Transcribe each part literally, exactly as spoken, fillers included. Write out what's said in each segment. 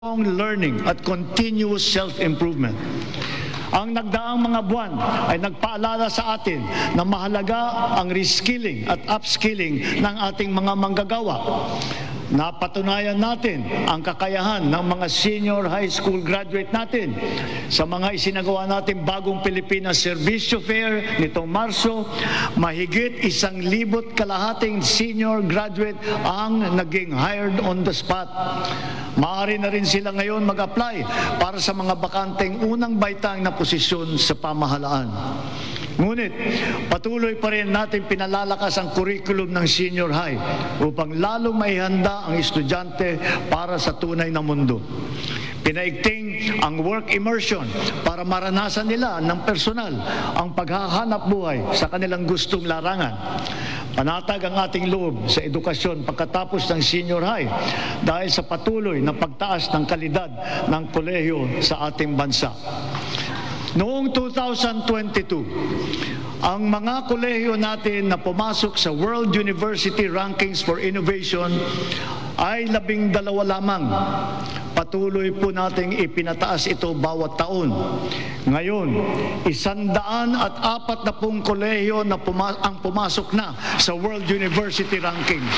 learning at continuous self-improvement. Ang nagdaang mga buwan ay nagpaalala sa atin na mahalaga ang reskilling at upskilling ng ating mga manggagawa. Napatunayan natin ang kakayahan ng mga senior high school graduate natin sa mga isinagawa natin bagong Pilipinas Servisyo Fair nitong Marso. Mahigit isang libot kalahating senior graduate ang naging hired on the spot. Maaari na rin sila ngayon mag-apply para sa mga bakanteng unang baitang na posisyon sa pamahalaan. Ngunit patuloy pa rin natin pinalalakas ang curriculum ng senior high upang lalong maihanda ang estudyante para sa tunay na mundo. Pinaigting ang work immersion para maranasan nila ng personal ang paghahanap buhay sa kanilang gustong larangan. Panatag ang ating loob sa edukasyon pagkatapos ng senior high dahil sa patuloy na pagtaas ng kalidad ng kolehiyo sa ating bansa. Noong two thousand twenty-two, ang mga kolehiyo natin na pumasok sa World University Rankings for Innovation ay labing dalawa lamang. Patuloy po nating ipinataas ito bawat taon. Ngayon, isandaan at apat na pong kolehiyo na puma- ang pumasok na sa World University Rankings.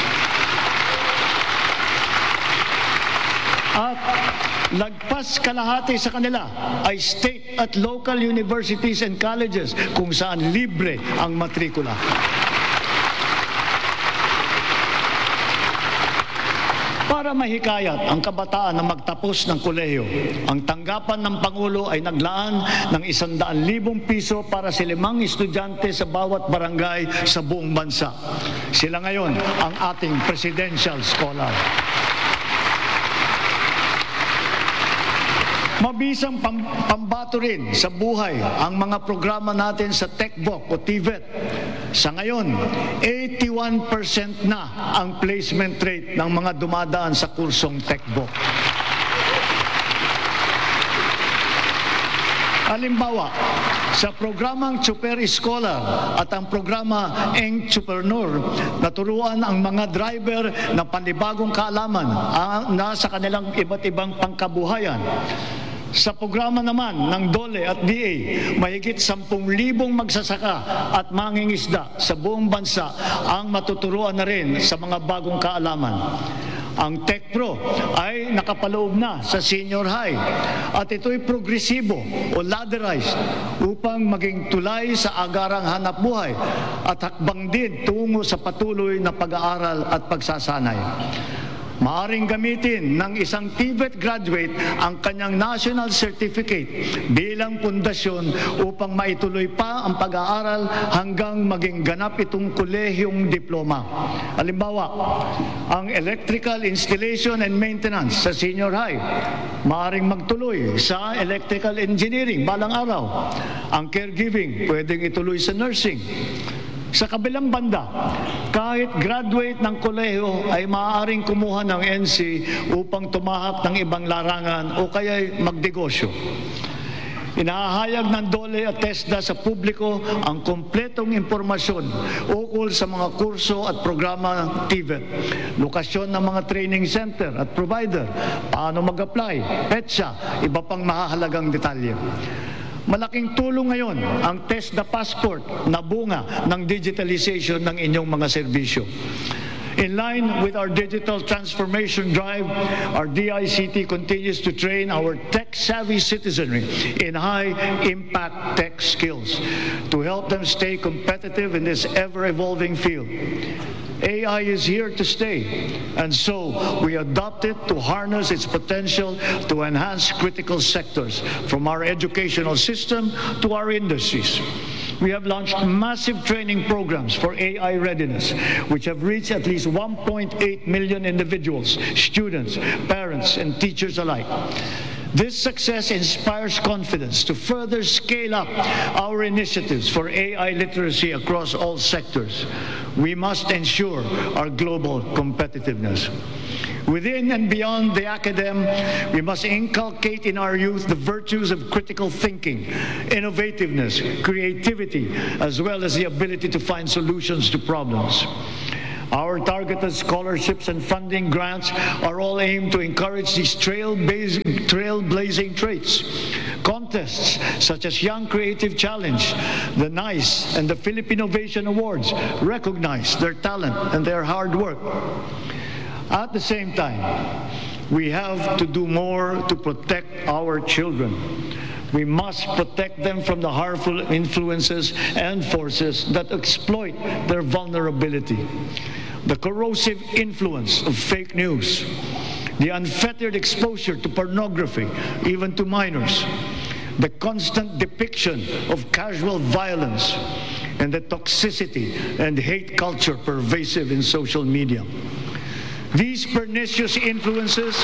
At lagpas kalahati sa kanila ay state at local universities and colleges kung saan libre ang matrikula. Para mahikayat ang kabataan na magtapos ng kolehiyo, ang tanggapan ng Pangulo ay naglaan ng isandaan libong piso para sa limang estudyante sa bawat barangay sa buong bansa. Sila ngayon ang ating presidential scholar. Mabisang pam pambato rin sa buhay ang mga programa natin sa TechVoc o T V E T. Sa ngayon, eighty-one percent na ang placement rate ng mga dumadaan sa kursong TechVoc. Halimbawa, sa programang Super Scholar at ang programa Entrepreneur, naturuan ang mga driver ng panibagong kaalaman na sa kanilang iba't ibang pangkabuhayan. Sa programa naman ng DOLE at D A, mahigit sampung libong magsasaka at mangingisda sa buong bansa ang matuturuan na rin sa mga bagong kaalaman. Ang TechPro ay nakapaloob na sa senior high at ito'y progresibo o ladderized upang maging tulay sa agarang hanap buhay at hakbang din tungo sa patuloy na pag-aaral at pagsasanay. Maaring gamitin ng isang T V E T graduate ang kanyang national certificate bilang pundasyon upang maituloy pa ang pag-aaral hanggang maging ganap itong kolehiyong diploma. Halimbawa, ang electrical installation and maintenance sa senior high, maaring magtuloy sa electrical engineering balang araw. Ang caregiving, pwedeng ituloy sa nursing. Sa kabilang banda, kahit graduate ng kolehiyo ay maaaring kumuha ng N C upang tumahak ng ibang larangan o kaya magnegosyo. Inahayag ng DOLE at TESDA sa publiko ang kumpletong impormasyon ukol sa mga kurso at programa ng T V E T, lokasyon ng mga training center at provider, paano mag-apply, petsa, iba pang mahahalagang detalye. Malaking tulong ngayon ang TESDA Passport na bunga ng digitalization ng inyong mga serbisyo. In line with our digital transformation drive, our D I C T continues to train our tech-savvy citizenry in high-impact tech skills to help them stay competitive in this ever-evolving field. A I is here to stay, and so we adopt it to harness its potential to enhance critical sectors, from our educational system to our industries. We have launched massive training programs for A I readiness, which have reached at least one point eight million individuals, students, parents, and teachers alike. This success inspires confidence to further scale up our initiatives for A I literacy across all sectors. We must ensure our global competitiveness. Within and beyond the academe, we must inculcate in our youth the virtues of critical thinking, innovativeness, creativity, as well as the ability to find solutions to problems. Our targeted scholarships and funding grants are all aimed to encourage these trail-based, trailblazing traits. Contests such as Young Creative Challenge, the NICE, and the Philippine Innovation Awards recognize their talent and their hard work. At the same time, we have to do more to protect our children. We must protect them from the harmful influences and forces that exploit their vulnerability. The corrosive influence of fake news, the unfettered exposure to pornography, even to minors, the constant depiction of casual violence, and the toxicity and hate culture pervasive in social media. These pernicious influences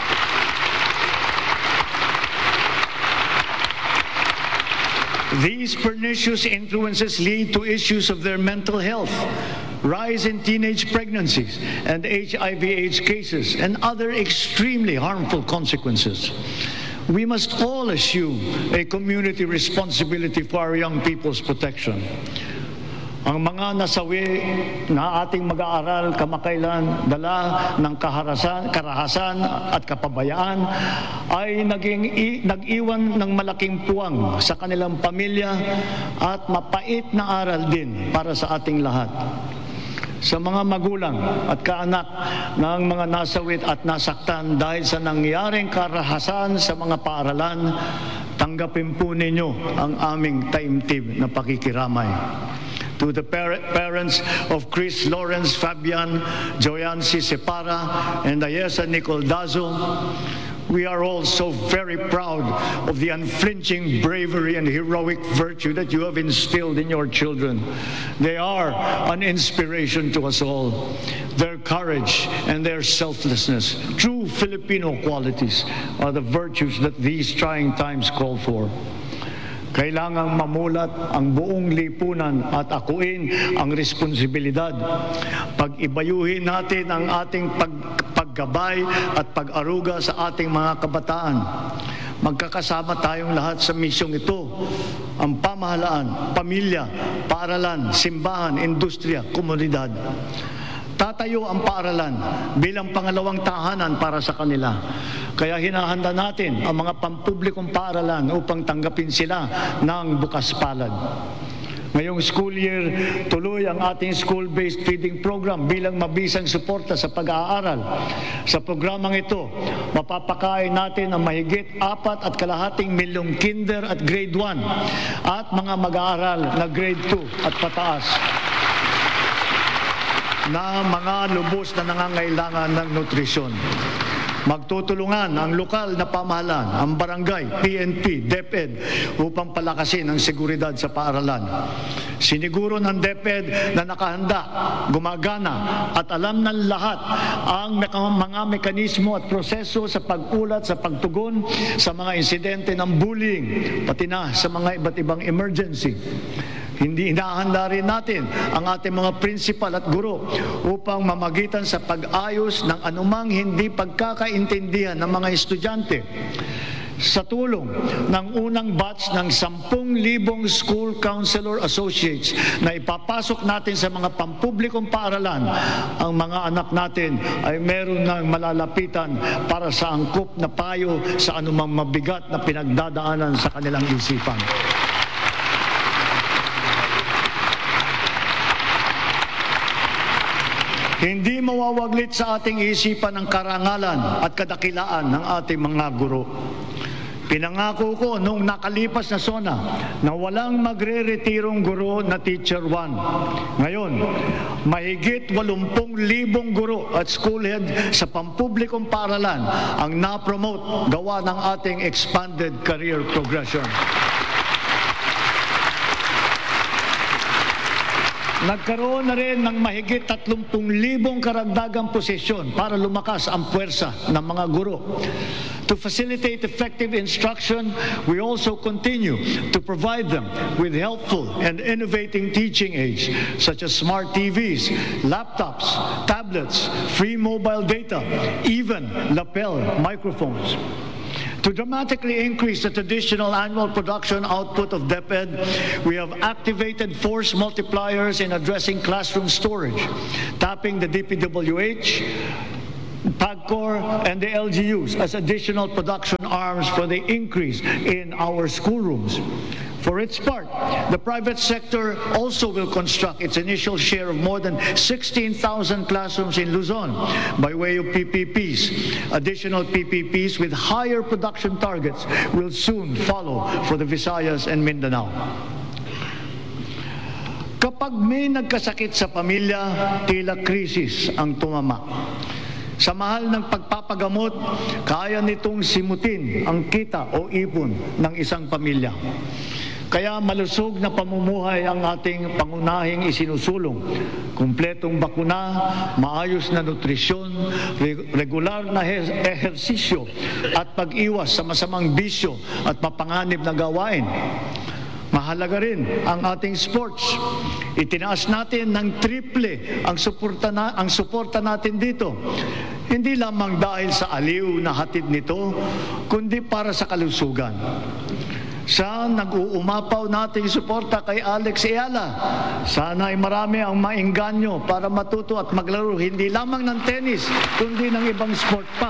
These pernicious influences lead to issues of their mental health, rise in teenage pregnancies and H I V AIDS cases, and other extremely harmful consequences. We must all assume a community responsibility for our young people's protection. Ang mga nasawi na ating mag-aaral kamakailan, dala ng kaharasan, karahasan at kapabayaan ay naging nag-iwan ng malaking puwang sa kanilang pamilya at mapait na aral din para sa ating lahat. Sa mga magulang at kaanak ng mga nasawit at nasaktan dahil sa nangyaring karahasan sa mga paaralan, tanggapin po ninyo ang aming taimtib na pakikiramay. To the par parents of Chris Lawrence Fabian, Joyancy Separa, and Ayesa Nicole Dazo, we are all so very proud of the unflinching bravery and heroic virtue that you have instilled in your children. They are an inspiration to us all. Their courage and their selflessness, true Filipino qualities, are the virtues that these trying times call for. Kailangang mamulat ang buong lipunan at akuin ang responsibilidad. Pag-ibayuhin natin ang ating pag paggabay at pag-aruga sa ating mga kabataan. Magkakasama tayong lahat sa misyong ito. Ang pamahalaan, pamilya, paaralan, simbahan, industriya, komunidad. Tatayo ang paaralan bilang pangalawang tahanan para sa kanila. Kaya hinahanda natin ang mga pampublikong paaralan upang tanggapin sila ng bukas palad. Ngayong school year, tuloy ang ating school-based feeding program bilang mabisang suporta sa pag-aaral. Sa programang ito, mapapakain natin ang mahigit apat at kalahating milyong kinder at grade one at mga mag-aaral na grade two at pataas na mga lubos na nangangailangan ng nutrisyon. Magtutulungan ang lokal na pamahalaan, ang barangay, P N P, DepEd upang palakasin ang seguridad sa paaralan. Siniguro ng DepEd na nakahanda, gumagana at alam ng lahat ang mga mekanismo at proseso sa pag-ulat, sa pagtugon sa mga insidente ng bullying, pati na sa mga iba't ibang emergency. Hindi inahanda rin natin ang ating mga principal at guro upang mamagitan sa pag-ayos ng anumang hindi pagkakaintindihan ng mga estudyante. Sa tulong ng unang batch ng sampung libong School Counselor Associates na ipapasok natin sa mga pampublikong paaralan, ang mga anak natin ay meron ng malalapitan para sa angkop na payo sa anumang mabigat na pinagdadaanan sa kanilang isipan. Hindi mawawaglit sa ating isipan ang karangalan at kadakilaan ng ating mga guro. Pinangako ko noong nakalipas na SONA na walang magre-retirong guro na Teacher One. Ngayon, mahigit walumpung libong guro at school head sa pampublikong paaralan ang na-promote gawa ng ating expanded career progression. Nagkaroon na rin ng mahigit tatlumpung libong karagdagang posisyon para lumakas ang puwersa ng mga guro. To facilitate effective instruction, we also continue to provide them with helpful and innovating teaching aids such as smart T Vs, laptops, tablets, free mobile data, even lapel microphones. To dramatically increase the traditional annual production output of DepEd, we have activated force multipliers in addressing classroom storage, tapping the D P W H, PAGCOR, and the L G Us as additional production arms for the increase in our schoolrooms. For its part, the private sector also will construct its initial share of more than sixteen thousand classrooms in Luzon by way of P P Ps. Additional P P Ps with higher production targets will soon follow for the Visayas and Mindanao. Kapag may nagkasakit sa pamilya, tila krisis ang tumama. Sa mahal ng pagpapagamot, kaya nitong simutin ang kita o ipon ng isang pamilya. Kaya malusog na pamumuhay ang ating pangunahing isinusulong. Kumpletong bakuna, maayos na nutrisyon, regular na ehersisyo at pag-iwas sa masamang bisyo at mapanganib na gawain. Mahalaga rin ang ating sports. Itinaas natin ng triple ang suporta, na, ang suporta natin dito. Hindi lamang dahil sa aliw na hatid nito, kundi para sa kalusugan. Sa nag-uumapaw nating suporta kay Alex Eala, sana ay marami ang maengganyo para matuto at maglaro hindi lamang ng tennis, kundi ng ibang sport pa.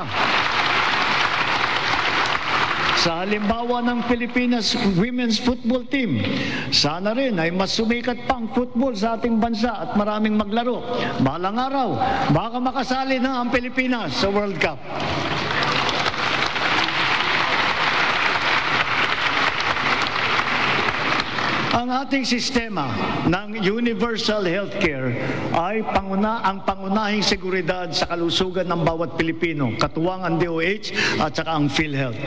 Sa halimbawa ng Pilipinas Women's Football Team, sana rin ay mas sumikat pa ang football sa ating bansa at maraming maglaro. Balang araw, baka makasali na ang Pilipinas sa World Cup. Ang ating sistema ng universal healthcare ay panguna, ang pangunahing seguridad sa kalusugan ng bawat Pilipino, katuwang ang D O H at saka ang PhilHealth.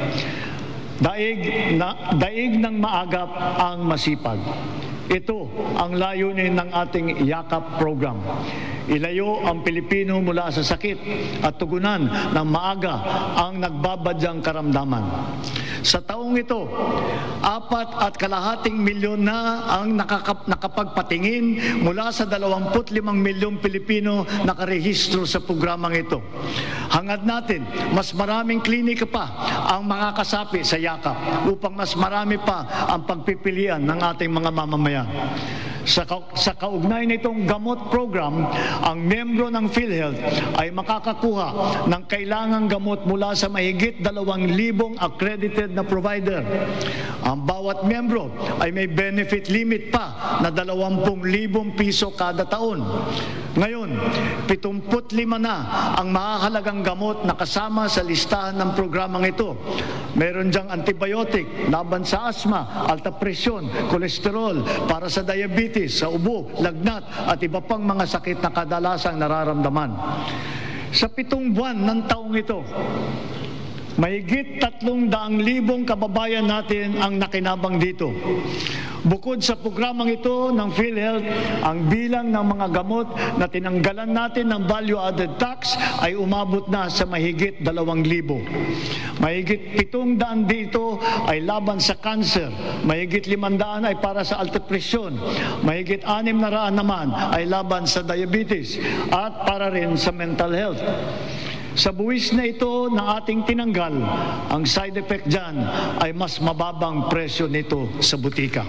Daig, na, daig ng maagap ang masipag. Ito ang layunin ng ating YAKAP program. Ilayo ang Pilipino mula sa sakit at tugunan ng maaga ang nagbabadyang karamdaman. Sa taong ito, apat at kalahating milyon na ang nakakap, nakapagpatingin mula sa dalawamput limang milyong Pilipino nakarehistro sa programang ito. Hangad natin, mas maraming klinika pa ang makakasapi sa YAKAP upang mas marami pa ang pagpipilian ng ating mga mamamayan. Sa, ka sa kaugnay nitong gamot program, ang membro ng PhilHealth ay makakakuha ng kailangang gamot mula sa mahigit dalawang libong accredited na provider. Ang bawat membro ay may benefit limit pa na dalawampung libong piso kada taon. Ngayon, pitumput lima na ang mahahalagang gamot na kasama sa listahan ng programang ito. Meron diyang antibiotic, laban sa asma, alta presyon, kolesterol, para sa diabetes, sa ubo, lagnat, at iba pang mga sakit na kadalasang nararamdaman. Sa pitong buwan ng taong ito, mahigit tatlong daang libong kababayan natin ang nakinabang dito. Bukod sa programang ito ng PhilHealth, ang bilang ng mga gamot na tinanggalan natin ng value-added tax ay umabot na sa mahigit dalawang libo. Mahigit pitong daan dito ay laban sa cancer, mahigit limandaan ay para sa alta presyon, mahigit anim na raan naman ay laban sa diabetes at para rin sa mental health. Sa buwis na ito na ating tinanggal, ang side effect dyan ay mas mababang presyo nito sa butika.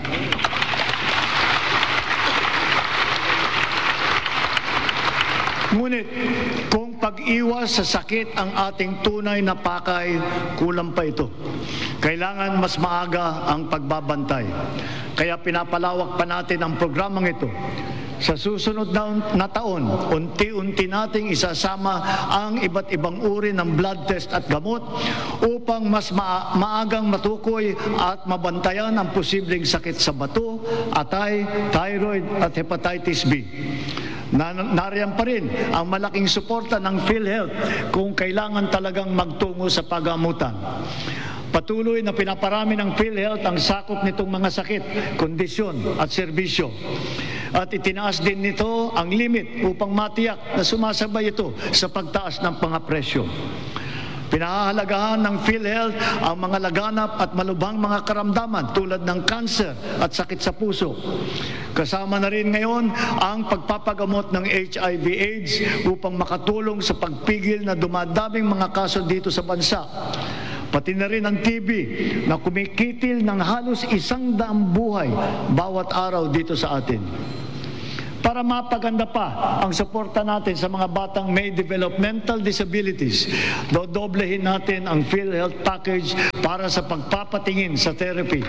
Ngunit kung pag-iwas sa sakit ang ating tunay na pakay, kulang pa ito. Kailangan mas maaga ang pagbabantay. Kaya pinapalawak pa natin ang programang ito. Sa susunod na, na taon, unti-unti nating isasama ang iba't ibang uri ng blood test at gamot upang mas ma maagang matukoy at mabantayan ang posibleng sakit sa bato, atay, thyroid at hepatitis B. Na, nariyan pa rin ang malaking suporta ng PhilHealth kung kailangan talagang magtungo sa pagamutan. Patuloy na pinaparami ng PhilHealth ang sakop nitong mga sakit, kondisyon at serbisyo. At itinaas din nito ang limit upang matiyak na sumasabay ito sa pagtaas ng pangapresyo. Pinahahalagahan ng PhilHealth ang mga laganap at malubhang mga karamdaman tulad ng cancer at sakit sa puso. Kasama na rin ngayon ang pagpapagamot ng H I V AIDS upang makatulong sa pagpigil na dumadaming mga kaso dito sa bansa. pati na rin ang T V na kumikitil ng halos isang daang buhay bawat araw dito sa atin. Para mapaganda pa ang suporta natin sa mga batang may developmental disabilities, dodoblehin natin ang PhilHealth package para sa pagpapatingin sa therapy.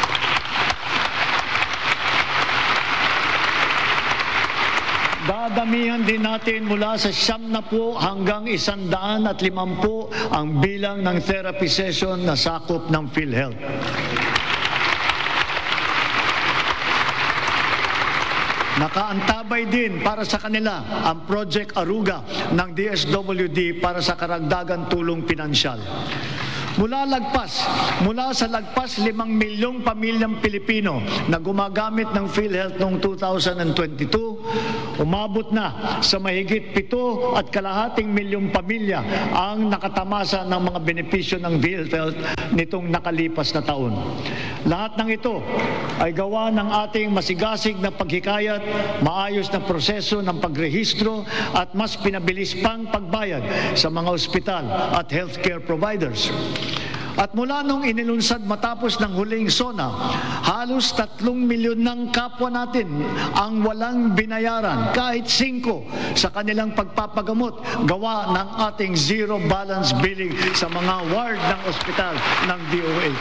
Dadamihan din natin mula sa siyam na po hanggang isandaan at limampu ang bilang ng therapy session na sakop ng PhilHealth. Nakaantabay din para sa kanila ang Project Aruga ng D S W D para sa karagdagan tulong pinansyal. Mula lagpas, mula sa lagpas limang milyong pamilyang Pilipino na gumagamit ng PhilHealth noong two thousand twenty-two, umabot na sa mahigit pito at kalahating milyong pamilya ang nakatamasa ng mga benepisyo ng PhilHealth nitong nakalipas na taon. Lahat ng ito ay gawa ng ating masigasig na paghikayat, maayos na proseso ng pagrehistro at mas pinabilis pang pagbayad sa mga ospital at healthcare providers. At mula nung inilunsad matapos ng huling SONA, halos tatlong milyon ng kapwa natin ang walang binayaran kahit singko sa kanilang pagpapagamot gawa ng ating zero balance billing sa mga ward ng ospital ng D O H.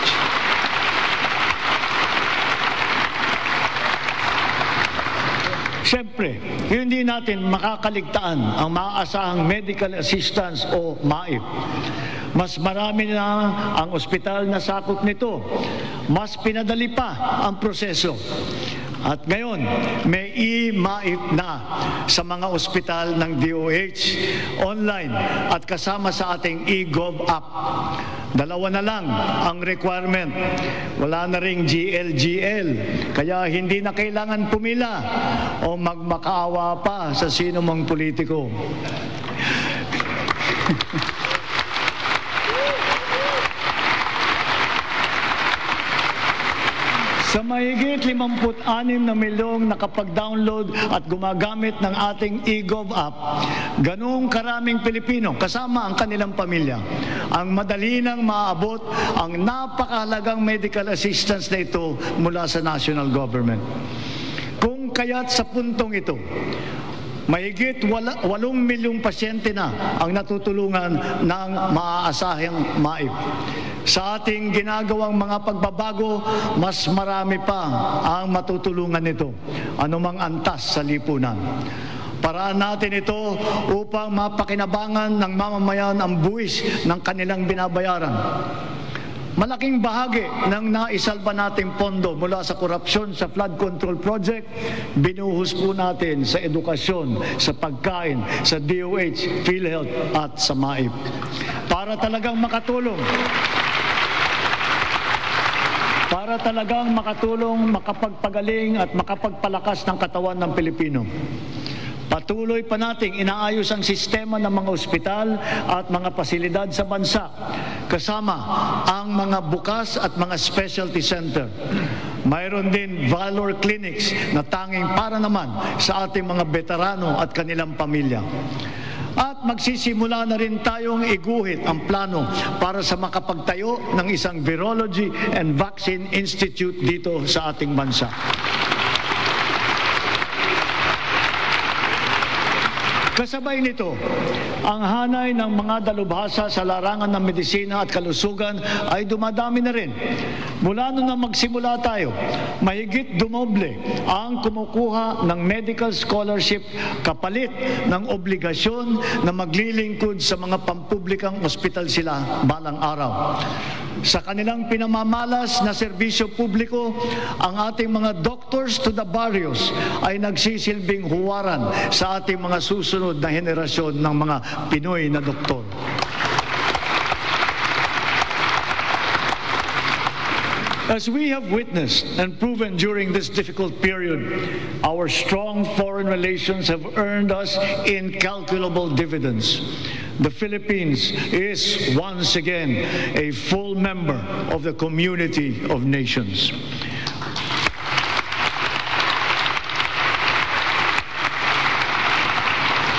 Siyempre, hindi natin makakaligtaan ang maaasahang medical assistance o M A I P. Mas marami na ang ospital na sakop nito. Mas pinadali pa ang proseso. At ngayon, may e-M A I P na sa mga ospital ng D O H online at kasama sa ating e-Gov app. Dalawa na lang ang requirement. Wala na ring G L G L. Kaya hindi na kailangan pumila o magmakaawa pa sa sino mang politiko. Sa mahigit limampu't anim na milyong nakapag-download at gumagamit ng ating e-Gov app, ganung karaming Pilipino, kasama ang kanilang pamilya, ang madali nang maaabot ang napakahalagang medical assistance na ito mula sa national government. Kung kaya't sa puntong ito, mahigit wala, walong milyong pasyente na ang natutulungan ng maaasahang M A I P. Sa ating ginagawang mga pagbabago, mas marami pa ang matutulungan nito, anumang antas sa lipunan. Paraan natin ito upang mapakinabangan ng mamamayan ang buwis ng kanilang binabayaran. Malaking bahagi ng naisalba nating pondo mula sa korupsyon sa flood control project, binuhos po natin sa edukasyon, sa pagkain, sa D O H, PhilHealth at sa M A I P. Para talagang makatulong, para talagang makatulong, makapagpagaling at makapagpalakas ng katawan ng Pilipino. Patuloy pa nating inaayos ang sistema ng mga ospital at mga pasilidad sa bansa, kasama ang mga bukas at mga specialty center. Mayroon din valor clinics na tanging para naman sa ating mga veterano at kanilang pamilya. At magsisimula na rin tayong iguhit ang plano para sa makapagtayo ng isang Virology and Vaccine Institute dito sa ating bansa. Kasabay nito, ang hanay ng mga dalubhasa sa larangan ng medisina at kalusugan ay dumadami na rin. Mula nung na magsimula tayo, mahigit dumoble ang kumukuha ng medical scholarship kapalit ng obligasyon na maglilingkod sa mga pampublikang ospital sila balang araw. Sa kanilang pinamamalas na serbisyo publiko, ang ating mga doctors to the barrios ay nagsisilbing huwaran sa ating mga susunod na henerasyon ng mga Pinoy na doktor. As we have witnessed and proven during this difficult period, our strong foreign relations have earned us incalculable dividends. The Philippines is once again a full member of the community of nations. Our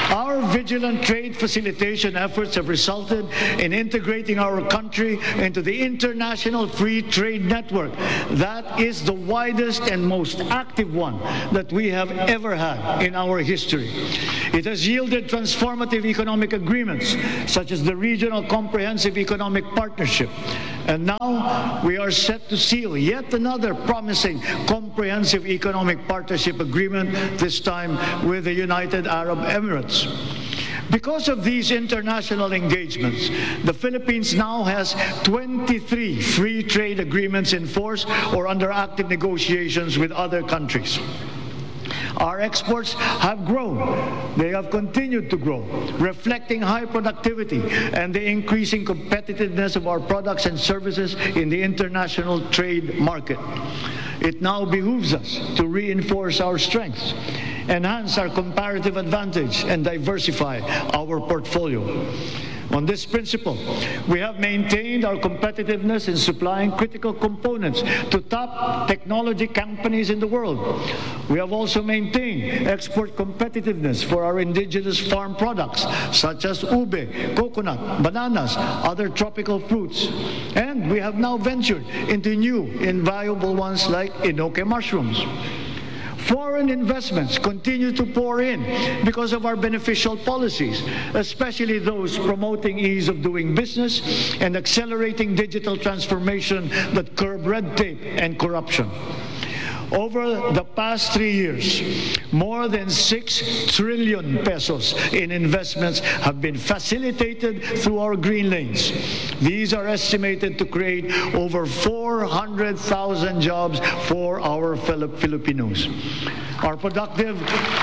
vigilant trade facilitation efforts have resulted in integrating our country into the International Free Trade Network. That is the widest and most active one that we have ever had in our history. It has yielded transformative economic agreements, such as the Regional Comprehensive Economic Partnership. And now we are set to seal yet another promising comprehensive economic partnership agreement, this time with the United Arab Emirates. Because of these international engagements, the Philippines now has twenty-three free trade agreements in force or under active negotiations with other countries. Our exports have grown. They have continued to grow, reflecting high productivity and the increasing competitiveness of our products and services in the international trade market. It now behooves us to reinforce our strengths, enhance our comparative advantage, and diversify our portfolio. On this principle, we have maintained our competitiveness in supplying critical components to top technology companies in the world. We have also maintained export competitiveness for our indigenous farm products, such as ube, coconut, bananas, other tropical fruits. And we have now ventured into new, invaluable ones like enoque mushrooms. Foreign investments continue to pour in because of our beneficial policies, especially those promoting ease of doing business and accelerating digital transformation that curb red tape and corruption. Over the past three years, more than six trillion pesos in investments have been facilitated through our green lanes. These are estimated to create over four hundred thousand jobs for our fellow Filipinos. Our productive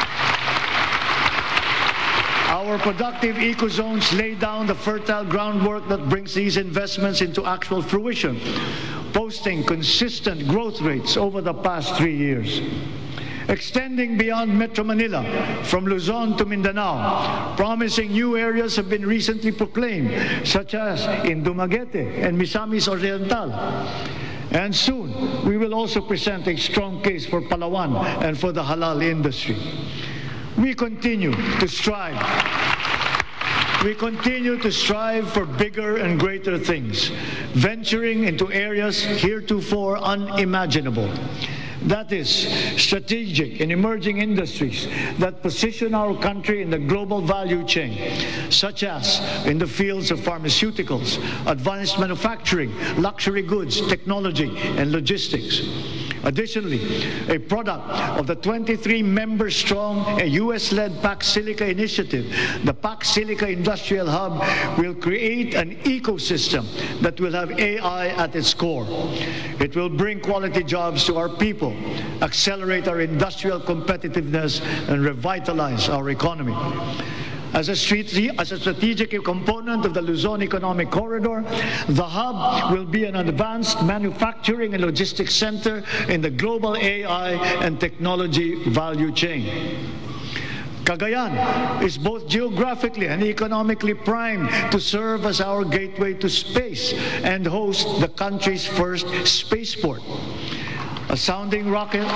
Our productive eco-zones lay down the fertile groundwork that brings these investments into actual fruition, posting consistent growth rates over the past three years. Extending beyond Metro Manila, from Luzon to Mindanao, promising new areas have been recently proclaimed, such as in Dumaguete and Misamis Oriental. And soon, we will also present a strong case for Palawan and for the halal industry. We continue to strive. We continue to strive for bigger and greater things, venturing into areas heretofore unimaginable. That is, strategic and emerging industries that position our country in the global value chain, such as in the fields of pharmaceuticals, advanced manufacturing, luxury goods, technology, and logistics. Additionally, a product of the twenty-three member strong U S-led Pac Silica initiative, the Pac Silica Industrial Hub will create an ecosystem that will have A I at its core. It will bring quality jobs to our people, accelerate our industrial competitiveness, and revitalize our economy. As a, as a strategic component of the Luzon Economic Corridor, the hub will be an advanced manufacturing and logistics center in the global A I and technology value chain. Cagayan is both geographically and economically primed to serve as our gateway to space and host the country's first spaceport. A sounding rocket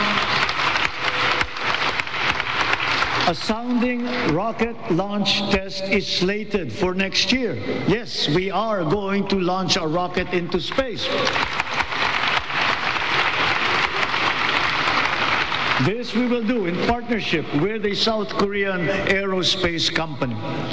A sounding rocket launch test is slated for next year. Yes, we are going to launch a rocket into space. This we will do in partnership with a South Korean aerospace company.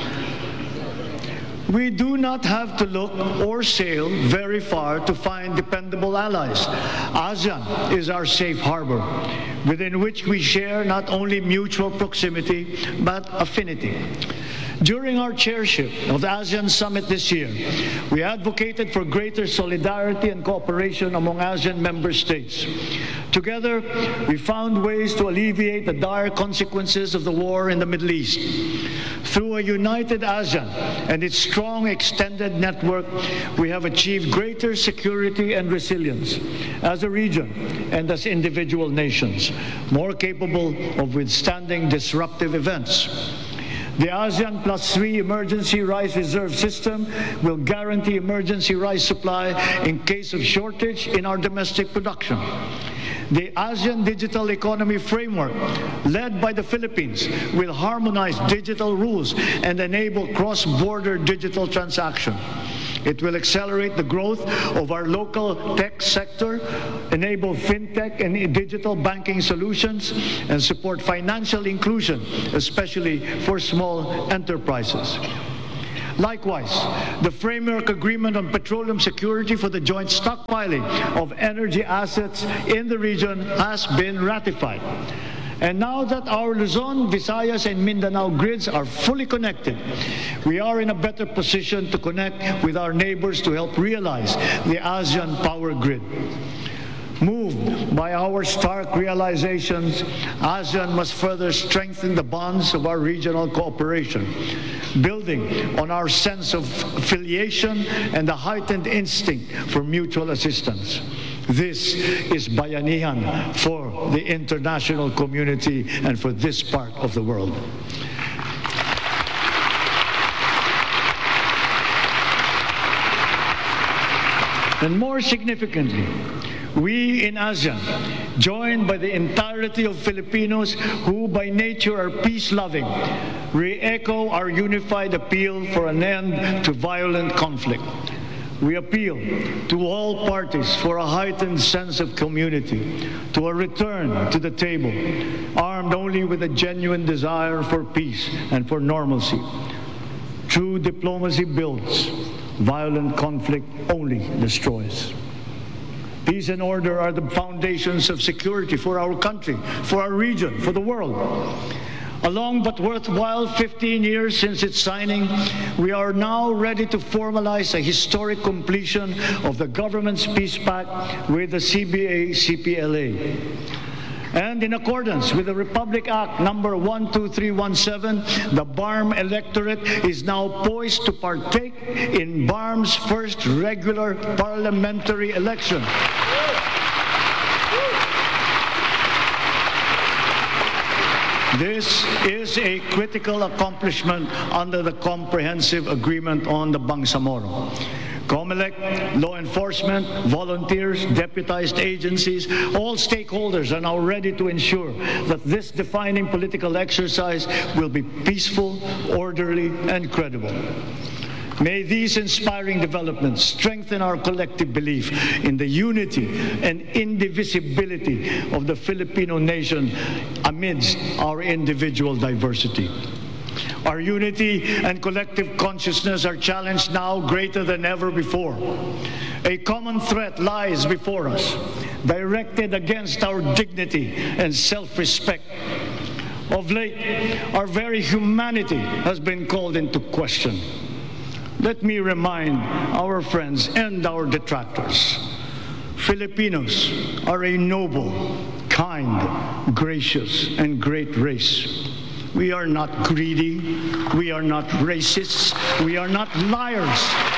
We do not have to look or sail very far to find dependable allies. ASEAN is our safe harbor, within which we share not only mutual proximity, but affinity. During our chairship of the ASEAN Summit this year, we advocated for greater solidarity and cooperation among ASEAN member states. Together, we found ways to alleviate the dire consequences of the war in the Middle East. Through a united ASEAN and its strong extended network, we have achieved greater security and resilience as a region and as individual nations, more capable of withstanding disruptive events. The ASEAN Plus three Emergency Rice Reserve System will guarantee emergency rice supply in case of shortage in our domestic production. The ASEAN Digital Economy Framework, led by the Philippines, will harmonize digital rules and enable cross-border digital transaction. It will accelerate the growth of our local tech sector, enable fintech and digital banking solutions, and support financial inclusion, especially for small enterprises. Likewise, the Framework Agreement on Petroleum Security for the joint stockpiling of energy assets in the region has been ratified. And now that our Luzon, Visayas, and Mindanao grids are fully connected, we are in a better position to connect with our neighbors to help realize the ASEAN Power Grid. Moved by our stark realizations, ASEAN must further strengthen the bonds of our regional cooperation, building on our sense of affiliation and the heightened instinct for mutual assistance. This is bayanihan for the international community and for this part of the world. And more significantly, we in ASEAN, joined by the entirety of Filipinos who by nature are peace-loving, re-echo our unified appeal for an end to violent conflict. We appeal to all parties for a heightened sense of community, to a return to the table, armed only with a genuine desire for peace and for normalcy. True diplomacy builds, violent conflict only destroys. Peace and order are the foundations of security for our country, for our region, for the world. A long but worthwhile fifteen years since its signing, we are now ready to formalize a historic completion of the government's peace pact with the C B A C P L A. And in accordance with the Republic Act number one two three one seven, the B A R M electorate is now poised to partake in B A R M's first regular parliamentary election. This is a critical accomplishment under the Comprehensive Agreement on the Bangsamoro. COMELEC, law enforcement, volunteers, deputized agencies, all stakeholders are now ready to ensure that this defining political exercise will be peaceful, orderly, and credible. May these inspiring developments strengthen our collective belief in the unity and indivisibility of the Filipino nation amidst our individual diversity. Our unity and collective consciousness are challenged now greater than ever before. A common threat lies before us, directed against our dignity and self-respect. Of late, our very humanity has been called into question. Let me remind our friends and our detractors, Filipinos are a noble, kind, gracious, and great race. We are not greedy, we are not racists, we are not liars.